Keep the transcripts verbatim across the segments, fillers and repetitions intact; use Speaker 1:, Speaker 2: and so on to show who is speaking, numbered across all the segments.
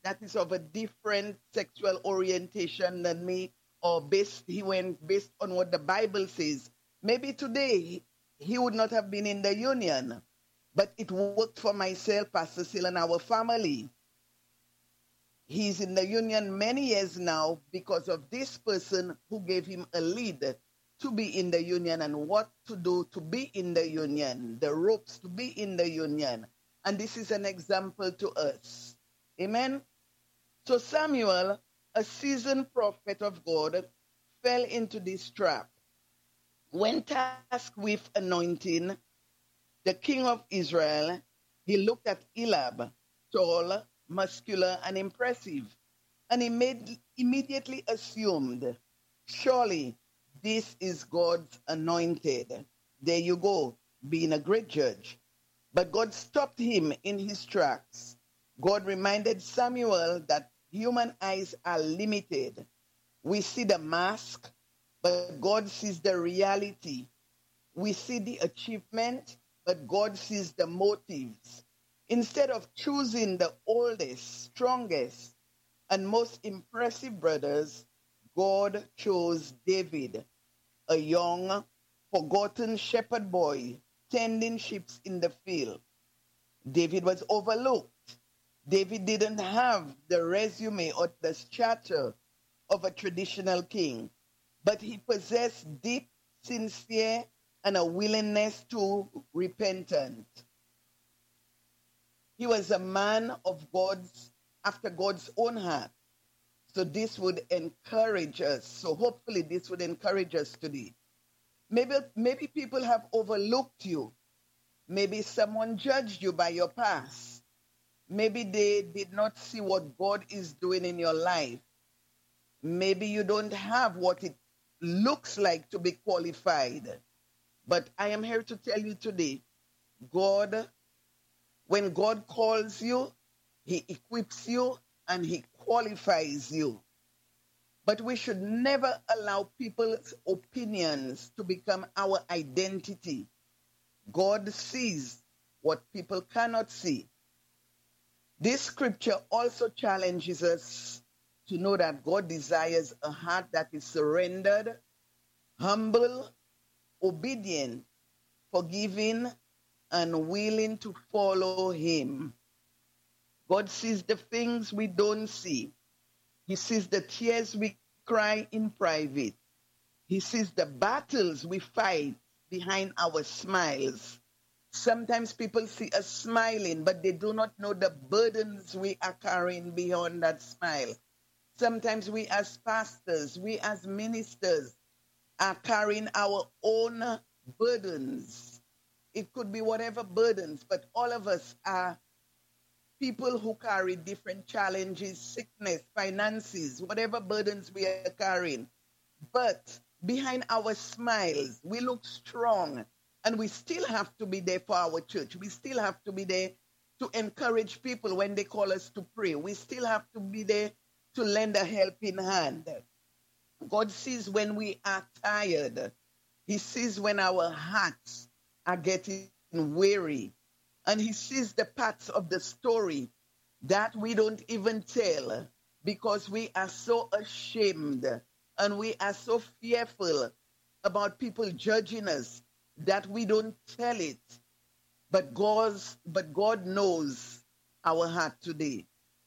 Speaker 1: that is of a different sexual orientation than me, or based he went based on what the Bible says, maybe today he, he would not have been in the union. But it worked for myself, Pastor Sil, and our family. He's in the union many years now because of this person who gave him a lead to be in the union and what to do to be in the union, the ropes to be in the union. And this is an example to us. Amen? So Samuel, a seasoned prophet of God, fell into this trap. When tasked with anointing the king of Israel, he looked at Eliab, tall, muscular, and impressive, and he made, immediately assumed, surely this is God's anointed. There you go, being a great judge. But God stopped him in his tracks. God reminded Samuel that human eyes are limited. We see the mask, but God sees the reality. We see the achievement, but God sees the motives. Instead of choosing the oldest, strongest, and most impressive brothers, God chose David, a young, forgotten shepherd boy tending sheep in the field. David was overlooked. David didn't have the resume or the stature of a traditional king, but he possessed deep, sincere, and a willingness to repentance. He was a man of God's, after God's own heart. So this would encourage us. So hopefully this would encourage us today. Maybe, maybe people have overlooked you. Maybe someone judged you by your past. Maybe they did not see what God is doing in your life. Maybe you don't have what it looks like to be qualified. But I am here to tell you today, God, when God calls you, he equips you and he qualifies you. But we should never allow people's opinions to become our identity. God sees what people cannot see. This scripture also challenges us to know that God desires a heart that is surrendered, humble, obedient, forgiving, and willing to follow him. God sees the things we don't see. He sees the tears we cry in private. He sees the battles we fight behind our smiles. Sometimes people see us smiling, but they do not know the burdens we are carrying beyond that smile. Sometimes we as pastors, we as ministers are carrying our own burdens. It could be whatever burdens, but all of us are people who carry different challenges, sickness, finances, whatever burdens we are carrying. But behind our smiles, we look strong, and we still have to be there for our church. We still have to be there to encourage people when they call us to pray. We still have to be there to lend a helping hand. God sees when we are tired. He sees when our hearts are getting weary. And he sees the parts of the story that we don't even tell because we are so ashamed and we are so fearful about people judging us that we don't tell it. But God's, but God knows our heart today.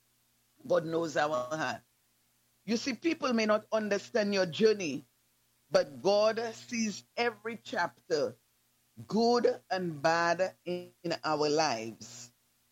Speaker 1: God knows our heart. You see, people may not understand your journey, but God sees every chapter, good and bad, in, in our lives.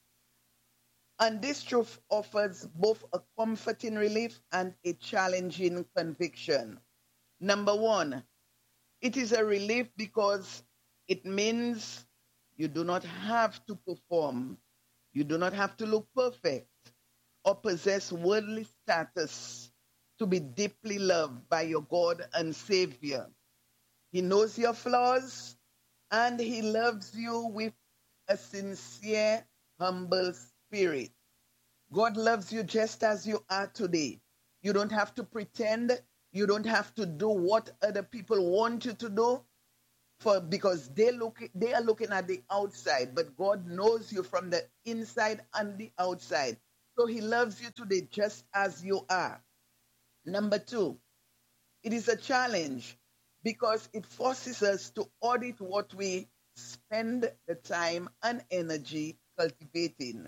Speaker 1: And this truth offers both a comforting relief and a challenging conviction. Number one, it is a relief because it means you do not have to perform. You do not have to look perfect or possess worldly status to be deeply loved by your God and Savior. He knows your flaws and he loves you with a sincere, humble spirit. God loves you just as you are today. You don't have to pretend. You don't have to do what other people want you to do for because they look they are looking at the outside, but God knows you from the inside and the outside. So he loves you today just as you are. Number two, it is a challenge because it forces us to audit what we spend the time and energy cultivating.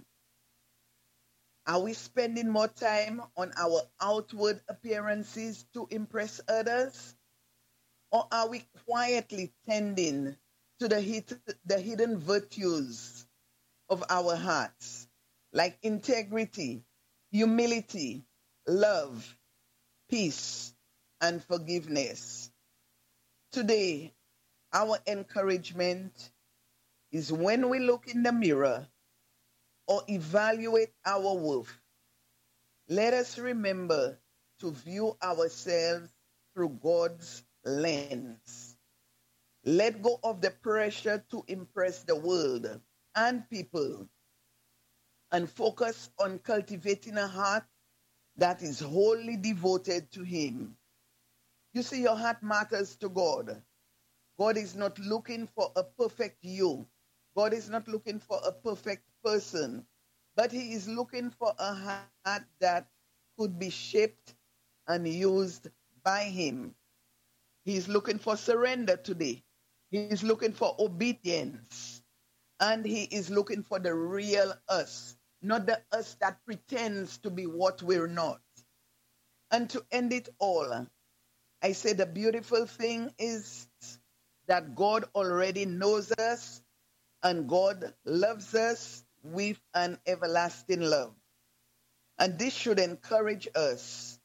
Speaker 1: Are we spending more time on our outward appearances to impress others? Or are we quietly tending to the, hit, the hidden virtues of our hearts, like integrity, humility, love, peace, and forgiveness? Today, our encouragement is when we look in the mirror or evaluate our worth, let us remember to view ourselves through God's lens. Let go of the pressure to impress the world and people and focus on cultivating a heart that is wholly devoted to Him. You see, your heart matters to God. God is not looking for a perfect you. God is not looking for a perfect person, but He is looking for a heart that could be shaped and used by Him. He is looking for surrender today. He is looking for obedience. And He is looking for the real us, not the us that pretends to be what we're not. And to end it all, I say the beautiful thing is that God already knows us and God loves us with an everlasting love. And this should encourage us,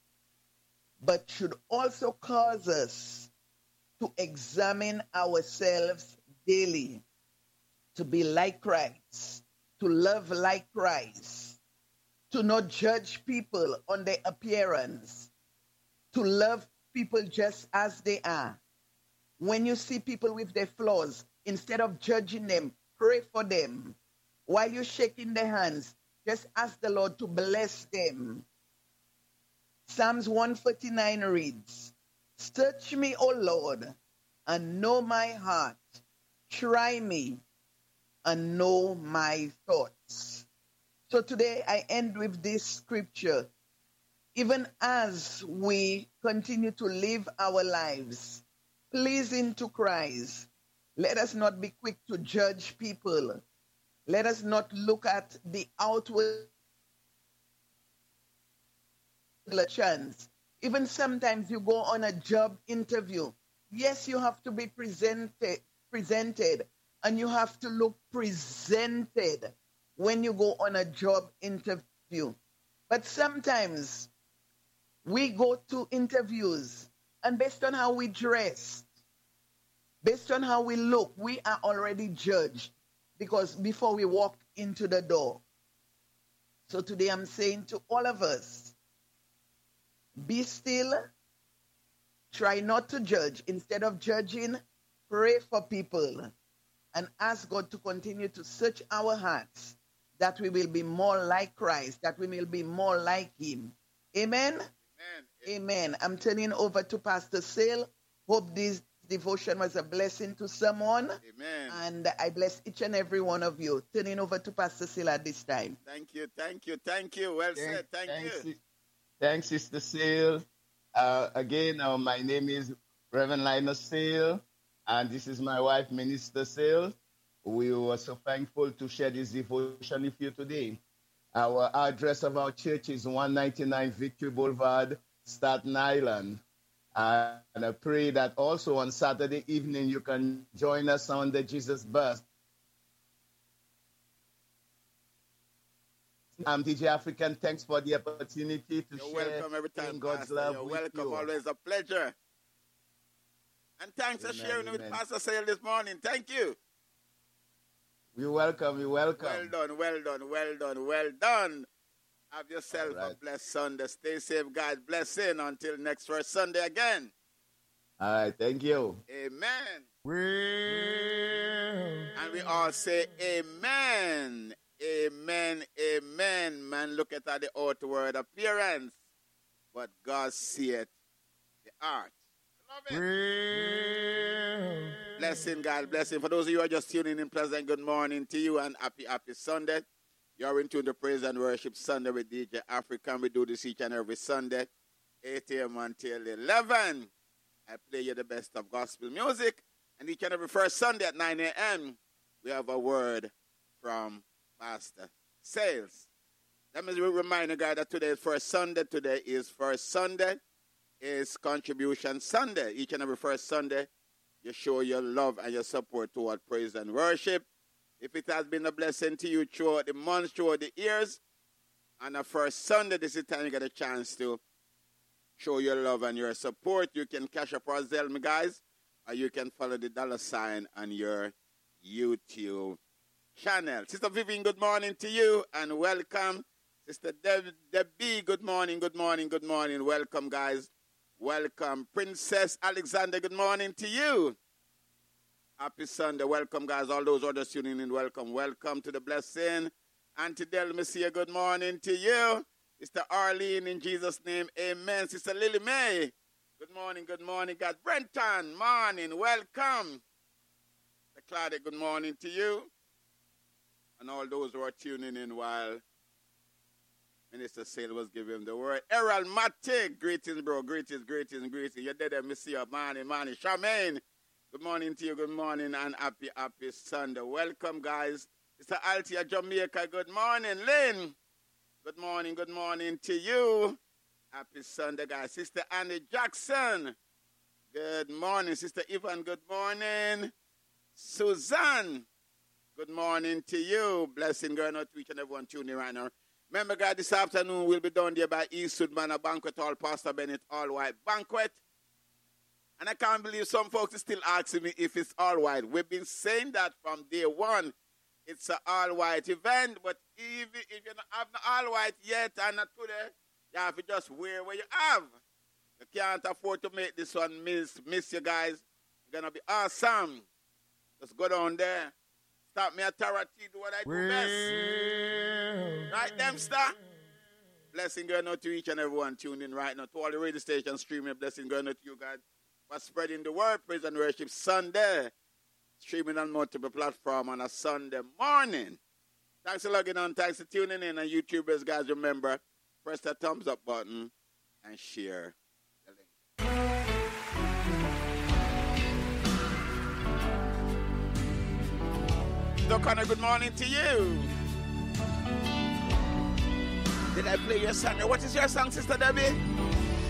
Speaker 1: but should also cause us to examine ourselves daily, to be like Christ, to love like Christ, to not judge people on their appearance, to love people just as they are. When you see people with their flaws, instead of judging them, pray for them. While you're shaking their hands, just ask the Lord to bless them. Psalms one forty-nine reads, "Search me, O Lord, and know my heart. Try me and know my thoughts." So today I end with this scripture. Even as we continue to live our lives pleasing to Christ, let us not be quick to judge people. Let us not look at the outward chance. Even sometimes you go on a job interview. Yes, you have to be presented, presented, and you have to look presented when you go on a job interview. But sometimes we go to interviews, and based on how we dress, based on how we look, we are already judged because before we walk into the door. So today I'm saying to all of us, be still, try not to judge. Instead of judging, pray for people and ask God to continue to search our hearts, that we will be more like Christ, that we will be more like Him. Amen? Amen. Amen. I'm turning over to Pastor Sale. Hope this devotion was a blessing to someone.
Speaker 2: Amen.
Speaker 1: And I bless each and every one of you. Turning over to Pastor Sale at this time.
Speaker 2: Thank you, thank you, thank you. Well
Speaker 3: Thank,
Speaker 2: said, thank
Speaker 3: thanks,
Speaker 2: you.
Speaker 3: Thanks, Sister Sale. Uh, again, uh, my name is Reverend Linus Sale, and this is my wife, Minister Sale. We were so thankful to share this devotion with you today. Our address of our church is one ninety-nine Victory Boulevard, Staten Island. Uh, and I pray that also on Saturday evening you can join us on the Jesus Bus. I'm D J African. Thanks for the opportunity to
Speaker 2: You're
Speaker 3: share
Speaker 2: welcome every time,
Speaker 3: God's
Speaker 2: Pastor.
Speaker 3: love
Speaker 2: You're
Speaker 3: with
Speaker 2: welcome.
Speaker 3: you.
Speaker 2: Always a pleasure. And thanks
Speaker 3: Amen,
Speaker 2: for sharing
Speaker 3: amen.
Speaker 2: with Pastor Sale this morning. Thank you.
Speaker 3: You're welcome. You're welcome.
Speaker 2: Well done, well done, well done, well done. Have yourself
Speaker 3: All right.
Speaker 2: a blessed Sunday. Stay safe, guys. Blessing until next first Sunday again.
Speaker 3: All right. Thank you.
Speaker 2: Amen.
Speaker 4: Well,
Speaker 2: And we all say amen. Amen. Amen. Man, look at the outward appearance, but God seeth the heart. Love it.
Speaker 4: well,
Speaker 2: Blessing, God, blessing. For those of you who are just tuning in, pleasant good morning to you and happy, happy Sunday. You're in tune to Praise and Worship Sunday with D J African. We do this each and every Sunday, eight a.m. until eleven. I play you the best of gospel music. And each and every first Sunday at nine a.m., we have a word from Pastor Sales. Let me remind you guys that today is first Sunday. Today is first Sunday. Is Contribution Sunday. Each and every first Sunday, you show your love and your support toward praise and worship. If it has been a blessing to you throughout the months, throughout the years, on the first Sunday, this is the time you get a chance to show your love and your support. You can cash up or Zelle me, guys, or you can follow the dollar sign on your YouTube channel. Sister Vivian, good morning to you and welcome. Sister Deb- Debbie, good morning, good morning, good morning. Welcome, guys. Welcome. Princess Alexander, good morning to you. Happy Sunday. Welcome, guys. All those others tuning in, welcome. Welcome to the blessing. Auntie Del Messia, good morning to you. Sister Arlene, in Jesus' name, amen. Sister Lily May, good morning, good morning, God. Brenton, morning, welcome. Sister Claudia, good morning to you. And all those who are tuning in while Minister Sale was giving the word. Errol Matic, greetings, bro. Greetings, greetings, greetings. You're dead, Messia. Morning, morning. Charmaine, good morning to you, good morning, and happy, happy Sunday. Welcome, guys. Sister Altia, Jamaica, good morning. Lynn, good morning, good morning to you. Happy Sunday, guys. Sister Annie Jackson, good morning. Sister Yvonne, good morning. Suzanne, good morning to you. Blessing going out to each and everyone tuning right now. Remember, guys, this afternoon we'll be down there by Eastwood Manor Banquet Hall, Pastor Bennett All White Banquet. And I can't believe some folks are still asking me if it's all white. We've been saying that from day one. It's an all-white event, but even if you don't have the all-white yet and not today, you have to just wear what you have. You can't afford to make this one miss, miss you guys. It's going to be awesome. Just go down there. Stop me at Tarati, do what I do well, best. Right, Dempster? Blessing going out to each and everyone tuned in right now. To all the radio stations streaming, blessing going out to you guys for spreading the word. Praise and Worship Sunday. Streaming on multiple platforms on a Sunday morning. Thanks for logging on. Thanks for tuning in. And YouTubers, guys, remember, press that thumbs up button and share the link. So, Connor, good morning to you. Did I play your song? What is your song, Sister Debbie?